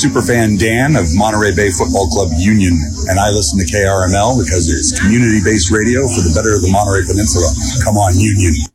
superfan Dan of Monterey Bay Football Club Union, and I listen to KRML because it's community-based radio for the better of the Monterey Peninsula. Come on, Union.